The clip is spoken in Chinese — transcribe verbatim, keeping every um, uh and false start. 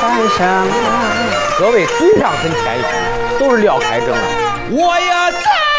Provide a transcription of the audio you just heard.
山上。 各位嘴上很谦虚，都是撂开整了。 我呀在。